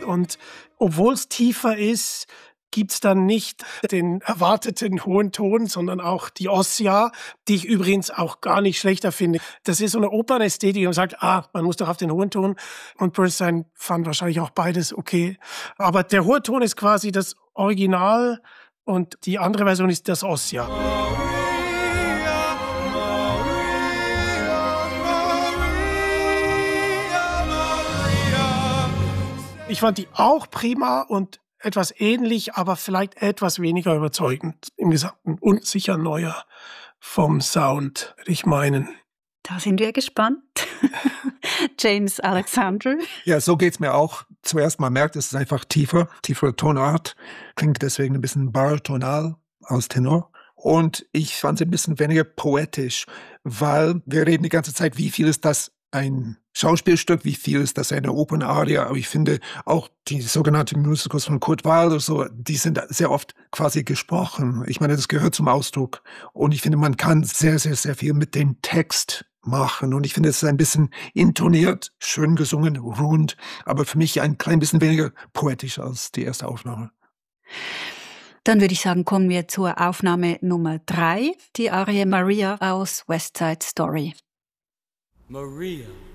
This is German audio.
Und obwohl es tiefer ist, gibt's dann nicht den erwarteten hohen Ton, sondern auch die Ossia, die ich übrigens auch gar nicht schlechter finde. Das ist so eine Opernästhetik und sagt, man muss doch auf den hohen Ton. Und Bernstein fand wahrscheinlich auch beides okay. Aber der hohe Ton ist quasi das Original und die andere Version ist das Ossia. Ich fand die auch prima und etwas ähnlich, aber vielleicht etwas weniger überzeugend im Gesamten und sicher neuer vom Sound, würde ich meinen. Da sind wir gespannt. James Alexander. Ja, so geht's mir auch. Zuerst mal merkt, es ist einfach tiefere Tonart. Klingt deswegen ein bisschen baritonal als Tenor. Und ich fand es ein bisschen weniger poetisch, weil wir reden die ganze Zeit, wie viel ist das ein Schauspielstück, wie viel ist das eine Opernarie, aber ich finde auch die sogenannten Musicals von Kurt Weill oder so, die sind sehr oft quasi gesprochen. Ich meine, das gehört zum Ausdruck und ich finde, man kann sehr, sehr, sehr viel mit dem Text machen und ich finde, es ist ein bisschen intoniert, schön gesungen, rund, aber für mich ein klein bisschen weniger poetisch als die erste Aufnahme. Dann würde ich sagen, kommen wir zur Aufnahme Nummer 3, die Arie Maria aus West Side Story. Maria.